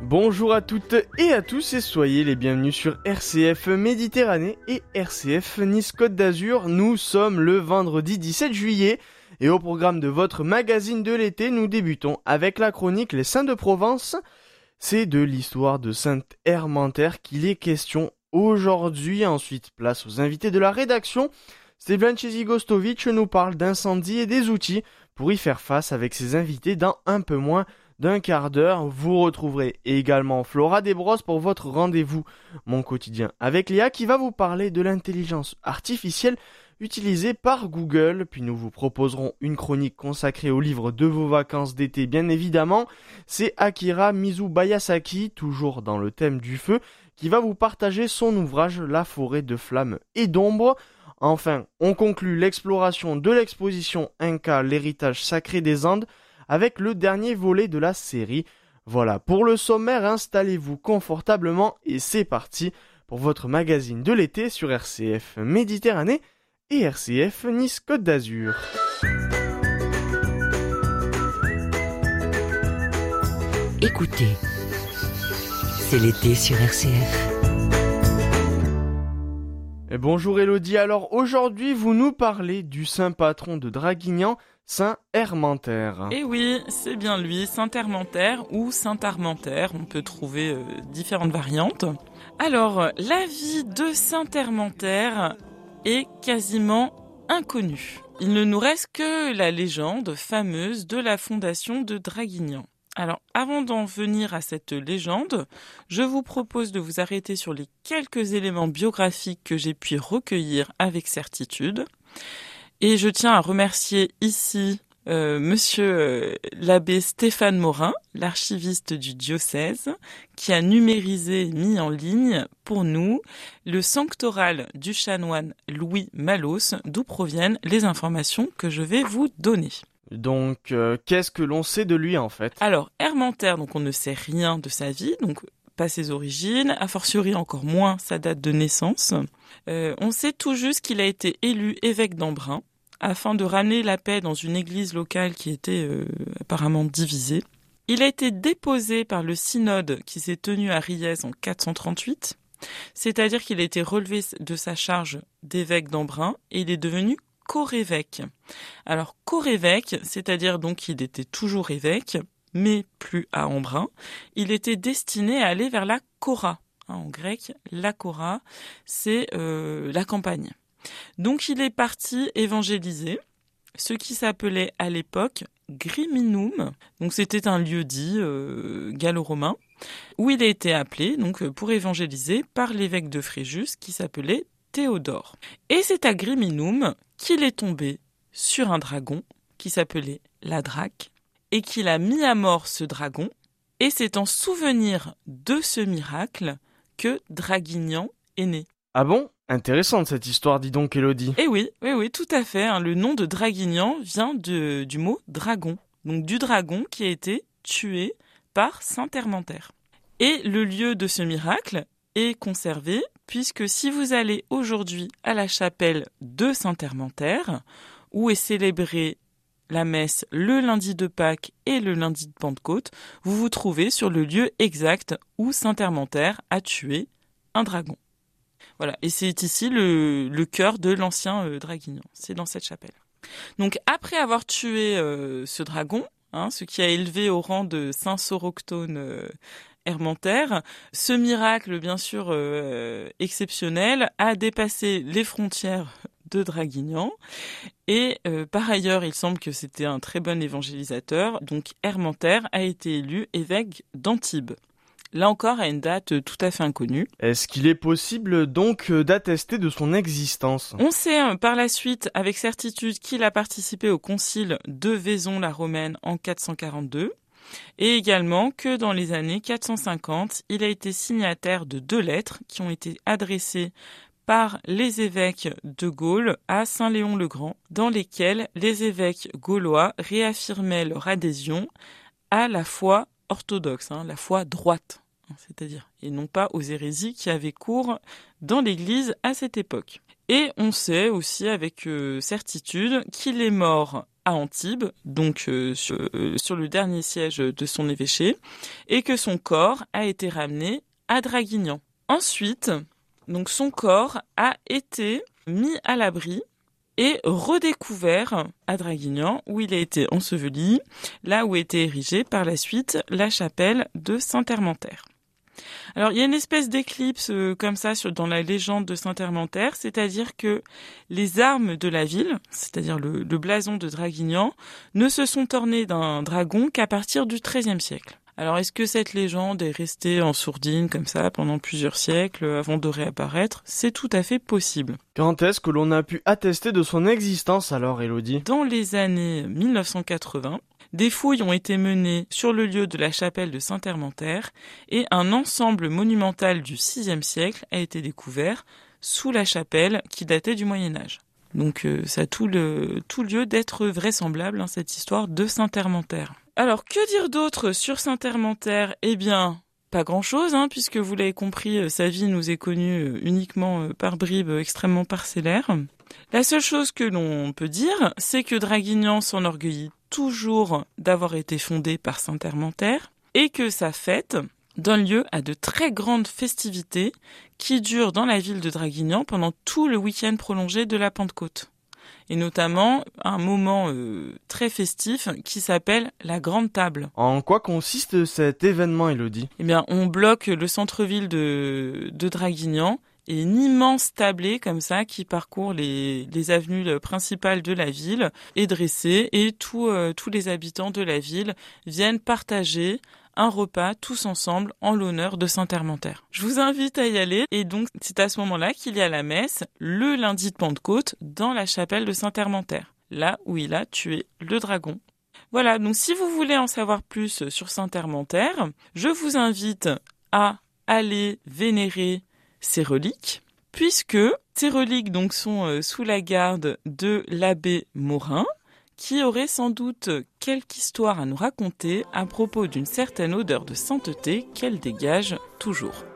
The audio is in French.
Bonjour à toutes et à tous et soyez les bienvenus sur RCF Méditerranée et RCF Nice Côte d'Azur. Nous sommes le vendredi 17 juillet et au programme de votre magazine de l'été, nous débutons avec la chronique Les Saints de Provence. C'est de l'histoire de Sainte Hermentère qu'il est question aujourd'hui. Ensuite, place aux invités de la rédaction. Stefan Chezigostovic nous parle d'incendie et des outils pour y faire face avec ses invités dans un peu moins d'un quart d'heure. Vous retrouverez également Flora Desbrosses pour votre rendez-vous Mon Quotidien avec Léa qui va vous parler de l'intelligence artificielle utilisée par Google. Puis nous vous proposerons une chronique consacrée au livre de vos vacances d'été bien évidemment. C'est Akira Mizubayasaki, toujours dans le thème du feu, qui va vous partager son ouvrage La forêt de flammes et d'ombre. Enfin, on conclut l'exploration de l'exposition Inca, l'héritage sacré des Andes, avec le dernier volet de la série. Voilà, pour le sommaire, installez-vous confortablement et c'est parti pour votre magazine de l'été sur RCF Méditerranée et RCF Nice Côte d'Azur. Écoutez, c'est l'été sur RCF. Et bonjour Elodie, alors aujourd'hui vous nous parlez du saint patron de Draguignan, Saint Hermentère. Et oui, c'est bien lui, Saint Hermentère ou Saint Armentaire, on peut trouver différentes variantes. Alors, la vie de Saint Hermentère est quasiment inconnue. Il ne nous reste que la légende fameuse de la fondation de Draguignan. Alors, avant d'en venir à cette légende, je vous propose de vous arrêter sur les quelques éléments biographiques que j'ai pu recueillir avec certitude. Et je tiens à remercier ici monsieur l'abbé Stéphane Morin, l'archiviste du diocèse, qui a numérisé et mis en ligne pour nous le sanctoral du chanoine Louis Malos, d'où proviennent les informations que je vais vous donner. Donc, qu'est-ce que l'on sait de lui en fait ? Alors, Hermentère, donc on ne sait rien de sa vie, donc pas ses origines, a fortiori encore moins sa date de naissance. On sait tout juste qu'il a été élu évêque d'Embrun, afin de ramener la paix dans une église locale qui était apparemment divisée. Il a été déposé par le synode qui s'est tenu à Riez en 438, c'est-à-dire qu'il a été relevé de sa charge d'évêque d'Embrun et il est devenu chorévêque. Alors chorévêque, c'est-à-dire donc qu'il était toujours évêque, mais plus à Embrun, il était destiné à aller vers la chora. En grec, la chora, c'est la campagne. Donc il est parti évangéliser ce qui s'appelait à l'époque Griminum. Donc c'était un lieu-dit gallo-romain où il a été appelé donc pour évangéliser par l'évêque de Fréjus qui s'appelait Théodore. Et c'est à Griminum qu'il est tombé sur un dragon qui s'appelait la Draque et qu'il a mis à mort ce dragon. Et c'est en souvenir de ce miracle que Draguignan est né. Ah bon ? Intéressante cette histoire, dis donc Elodie. Eh oui, tout à fait. Le nom de Draguignan vient du mot dragon. Donc du dragon qui a été tué par Saint Hermentère. Et le lieu de ce miracle est conservé puisque si vous allez aujourd'hui à la chapelle de Saint Hermentère, où est célébrée la messe le lundi de Pâques et le lundi de Pentecôte, vous vous trouvez sur le lieu exact où Saint Hermentère a tué un dragon. Voilà, et c'est ici le cœur de l'ancien Draguignan, c'est dans cette chapelle. Donc après avoir tué ce dragon, ce qui a élevé au rang de Saint Soroctone Hermentère, ce miracle bien sûr exceptionnel a dépassé les frontières de Draguignan et par ailleurs il semble que c'était un très bon évangélisateur, donc Hermentère a été élu évêque d'Antibes. Là encore, à une date tout à fait inconnue. Est-ce qu'il est possible donc d'attester de son existence ? On sait par la suite avec certitude qu'il a participé au concile de Vaison-la-Romaine en 442 et également que dans les années 450, il a été signataire de 2 lettres qui ont été adressées par les évêques de Gaule à Saint-Léon le Grand, dans lesquelles les évêques gaulois réaffirmaient leur adhésion à la foi orthodoxe, la foi droite. C'est-à-dire, et non pas aux hérésies qui avaient cours dans l'Église à cette époque. Et on sait aussi avec certitude qu'il est mort à Antibes, donc sur le dernier siège de son évêché, et que son corps a été ramené à Draguignan. Ensuite, donc son corps a été mis à l'abri et redécouvert à Draguignan, où il a été enseveli, là où était érigée par la suite la chapelle de Saint-Hermentaire. Alors, il y a une espèce d'éclipse comme ça dans la légende de Saint-Hermentaire, c'est-à-dire que les armes de la ville, c'est-à-dire le blason de Draguignan, ne se sont ornées d'un dragon qu'à partir du XIIIe siècle. Alors, est-ce que cette légende est restée en sourdine comme ça pendant plusieurs siècles avant de réapparaître ? C'est tout à fait possible. Quand est-ce que l'on a pu attester de son existence alors, Élodie ? Dans les années 1980, des fouilles ont été menées sur le lieu de la chapelle de Saint-Hermentaire et un ensemble monumental du VIe siècle a été découvert sous la chapelle qui datait du Moyen-Âge. Donc ça a tout lieu d'être vraisemblable, cette histoire de Saint-Hermentaire. Alors, que dire d'autre sur Saint-Hermentaire ? Eh bien, pas grand-chose, puisque vous l'avez compris, sa vie nous est connue uniquement par bribes extrêmement parcellaires. La seule chose que l'on peut dire, c'est que Draguignan s'enorgueillit toujours d'avoir été fondée par Saint-Hermentaire et que sa fête donne lieu à de très grandes festivités qui durent dans la ville de Draguignan pendant tout le week-end prolongé de la Pentecôte. Et notamment un moment très festif qui s'appelle la Grande Table. En quoi consiste cet événement, Élodie ? Eh bien, on bloque le centre-ville de Draguignan et une immense tablée comme ça qui parcourt les avenues principales de la ville est dressée et tous les habitants de la ville viennent partager un repas tous ensemble en l'honneur de Saint-Hermentaire. Je vous invite à y aller et donc c'est à ce moment-là qu'il y a la messe le lundi de Pentecôte dans la chapelle de Saint-Hermentaire, là où il a tué le dragon. Voilà, donc si vous voulez en savoir plus sur Saint-Hermentaire, je vous invite à aller vénérer ses reliques, puisque ces reliques donc sont sous la garde de l'abbé Morin, qui aurait sans doute quelque histoire à nous raconter à propos d'une certaine odeur de sainteté qu'elle dégage toujours.